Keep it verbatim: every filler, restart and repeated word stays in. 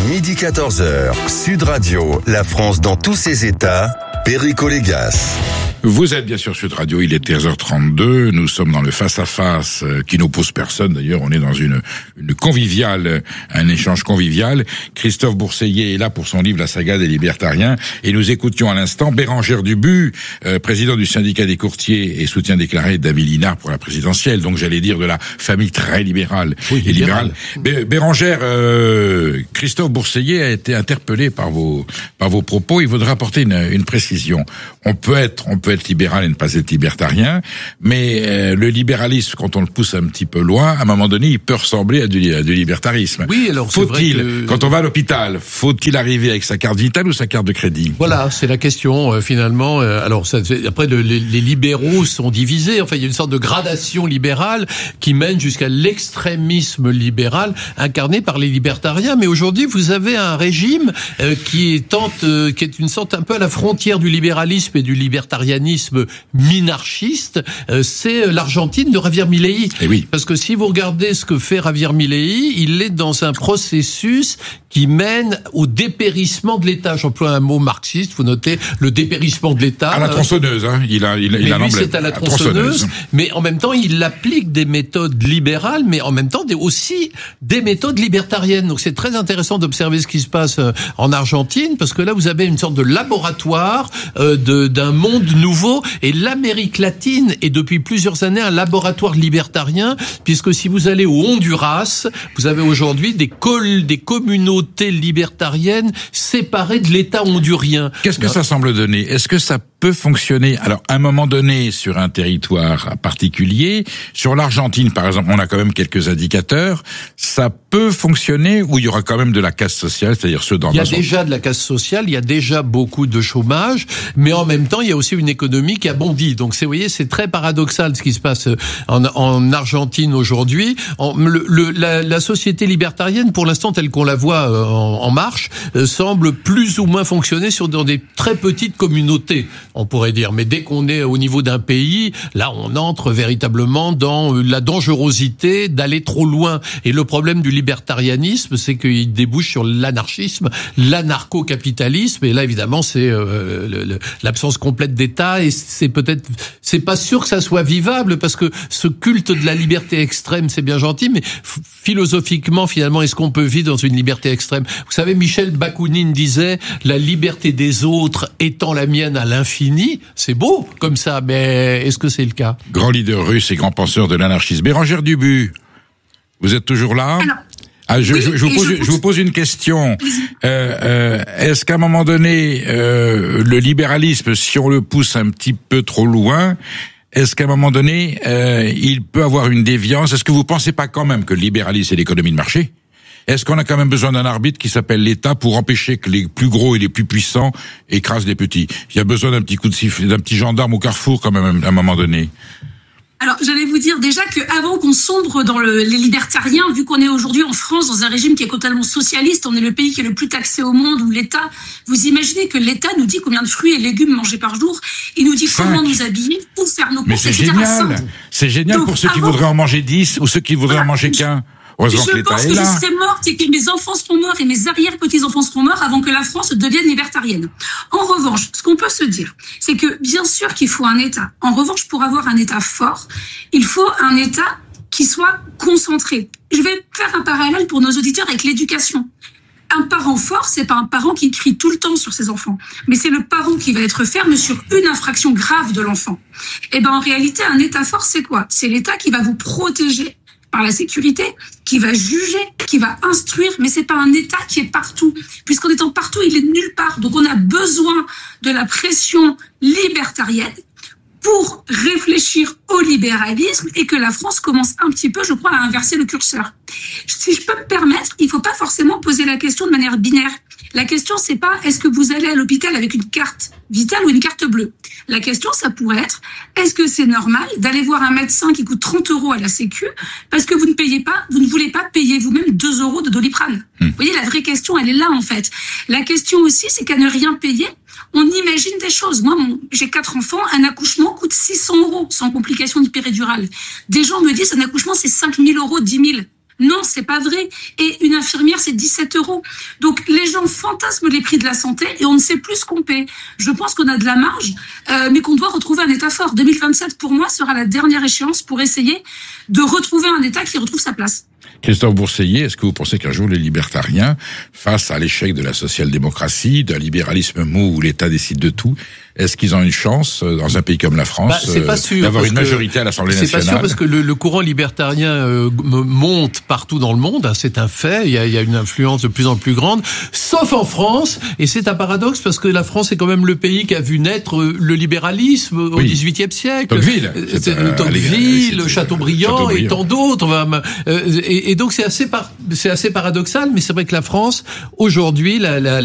midi quatorze heures, Sud Radio, la France dans tous ses états, Perico Légas. Vous êtes bien sûr Sud Radio, il est treize heures trente-deux, nous sommes dans le face-à-face euh, qui n'oppose personne d'ailleurs, on est dans une, une conviviale, un échange convivial. Christophe Bourseiller est là pour son livre La saga des libertariens et nous écoutions à l'instant Bérengère Dubu, euh, président du syndicat des courtiers et soutien déclaré d'Amélie Linnard pour la présidentielle, donc j'allais dire de la famille très libérale oui, et libérale. Bé- Bérengère, euh, Christophe Bourseiller a été interpellé par vos, par vos propos, il voudrait apporter une, une précision. On peut être, on peut être libéral et ne pas être libertarien, mais euh, le libéralisme, quand on le pousse un petit peu loin, à un moment donné, il peut ressembler à du, à du libertarisme. Oui, alors c'est faut-il, vrai que... quand on va à l'hôpital, faut-il arriver avec sa carte vitale ou sa carte de crédit? Voilà, c'est la question euh, finalement. Euh, alors ça, après, le, les, les libéraux sont divisés. Enfin, il y a une sorte de gradation libérale qui mène jusqu'à l'extrémisme libéral incarné par les libertariens. Mais aujourd'hui, vous avez un régime euh, qui tente, euh, qui est une sorte un peu à la frontière du libéralisme et du libertarianisme minarchiste, euh, c'est l'Argentine de Javier Milei. Eh oui. Parce que si vous regardez ce que fait Javier Milei, il est dans un processus qui mène au dépérissement de l'État. J'emploie un mot marxiste, vous notez le dépérissement de l'État. À la tronçonneuse, hein. Il a, il, mais il a lui, l'emblème. c'est à la tronçonneuse, tronçonneuse. Mais en même temps, il applique des méthodes libérales, mais en même temps des, aussi des méthodes libertariennes. Donc c'est très intéressant d'observer ce qui se passe en Argentine, parce que là, vous avez une sorte de laboratoire euh, de, d'un monde nouveau, et l'Amérique latine est depuis plusieurs années un laboratoire libertarien, puisque si vous allez au Honduras, vous avez aujourd'hui des, col- des communautés libertariennes séparées de l'État hondurien. Qu'est-ce que ça semble donner? Est-ce que ça peut fonctionner, alors à un moment donné, sur un territoire particulier? Sur l'Argentine, par exemple, on a quand même quelques indicateurs. Ça peut fonctionner ou il y aura quand même de la casse sociale, c'est-à-dire ceux dans... Il y a déjà de la casse sociale, il y a déjà beaucoup de chômage, mais en même temps, il y a aussi une économie qui a bondi. Donc, c'est, vous voyez, c'est très paradoxal ce qui se passe en, en Argentine aujourd'hui. En, le, le, la, la société libertarienne, pour l'instant, telle qu'on la voit euh, en, en marche, euh, semble plus ou moins fonctionner sur dans des très petites communautés, on pourrait dire. Mais dès qu'on est au niveau d'un pays, là, on entre véritablement dans la dangerosité d'aller trop loin. Et le problème du libertarianisme, c'est qu'il débouche sur l'anarchisme, l'anarcho-capitalisme. Et là, évidemment, c'est euh, le, le, l'absence complète d'État. Et c'est peut-être, c'est pas sûr que ça soit vivable, parce que ce culte de la liberté extrême, c'est bien gentil, mais f- philosophiquement, finalement, est-ce qu'on peut vivre dans une liberté extrême? Vous savez, Michel Bakounine disait « La liberté des autres étant la mienne à l'infini ». C'est beau comme ça, mais est-ce que c'est le cas? Grand leader russe et grand penseur de l'anarchisme. Bérengère Dubu, vous êtes toujours là? Alors, ah, je, oui, je, je, vous pose, je... je vous pose une question. Euh, euh, est-ce qu'à un moment donné, euh, le libéralisme, si on le pousse un petit peu trop loin, est-ce qu'à un moment donné, euh, il peut avoir une déviance? Est-ce que vous pensez pas quand même que le libéralisme, c'est l'économie de marché? Est-ce qu'on a quand même besoin d'un arbitre qui s'appelle l'État pour empêcher que les plus gros et les plus puissants écrasent les petits? Il y a besoin d'un petit coup de sifflet, d'un petit gendarme au carrefour quand même à un moment donné. Alors, j'allais vous dire déjà qu'avant qu'on sombre dans le, les libertariens, vu qu'on est aujourd'hui en France dans un régime qui est totalement socialiste, on est le pays qui est le plus taxé au monde, où l'État, vous imaginez que l'État nous dit combien de fruits et légumes manger par jour, il nous dit Cinq. comment nous habiller, où faire nos courses, Mais c'est et cetera. génial, c'est génial. Donc, pour ceux qui avant... voudraient en manger dix ou ceux qui voudraient voilà. en manger qu'un. Heureusement je que l'État pense est que là. je serais morte et que mes enfants seront morts et mes arrière-petits-enfants seront morts avant que la France devienne libertarienne. En revanche, ce qu'on peut se dire, c'est que bien sûr qu'il faut un État. En revanche, pour avoir un État fort, il faut un État qui soit concentré. Je vais faire un parallèle pour nos auditeurs avec l'éducation. Un parent fort, c'est pas un parent qui crie tout le temps sur ses enfants, mais c'est le parent qui va être ferme sur une infraction grave de l'enfant. Et ben en réalité, un État fort, c'est quoi? C'est l'État qui va vous protéger par la sécurité, qui va juger, qui va instruire, mais c'est pas un État qui est partout. Puisqu'en étant partout, il est nulle part. Donc on a besoin de la pression libertarienne pour réfléchir au libéralisme et que la France commence un petit peu, je crois, à inverser le curseur. Si je peux me permettre, il faut pas forcément poser la question de manière binaire. La question, c'est pas est-ce que vous allez à l'hôpital avec une carte vitale ou une carte bleue. La question, ça pourrait être est-ce que c'est normal d'aller voir un médecin qui coûte trente euros à la Sécu parce que vous ne payez pas, vous ne voulez pas payer vous-même deux euros de Doliprane. Mmh. Vous voyez, la vraie question, elle est là en fait. La question aussi, c'est qu'à ne rien payer, on imagine des choses. Moi, mon, j'ai quatre enfants, un accouchement coûte six cents euros sans complications de péridurale. Des gens me disent un accouchement, c'est cinq mille euros, dix mille. Non, c'est pas vrai. Et une infirmière, c'est dix-sept euros. Donc, les gens fantasment les prix de la santé et on ne sait plus ce qu'on paie. Je pense qu'on a de la marge, euh, mais qu'on doit retrouver un État fort. deux mille vingt-sept, pour moi, sera la dernière échéance pour essayer de retrouver un État qui retrouve sa place. Christophe Bourseiller, est-ce que vous pensez qu'un jour les libertariens, face à l'échec de la social-démocratie, d'un libéralisme mou où l'État décide de tout, est-ce qu'ils ont une chance dans un pays comme la France bah, c'est pas sûr, d'avoir une que, majorité à l'Assemblée nationale? C'est pas sûr parce que le, le courant libertarien euh, monte partout dans le monde, hein, c'est un fait. Il y, a, il y a une influence de plus en plus grande, sauf en France. Et c'est un paradoxe parce que la France est quand même le pays qui a vu naître le libéralisme au oui. dix-huitième siècle. Tocqueville, c'est, euh, Tocqueville, Chateaubriand, Chateaubriand et tant d'autres. Et, et donc c'est assez, par, c'est assez paradoxal, mais c'est vrai que la France aujourd'hui, la, la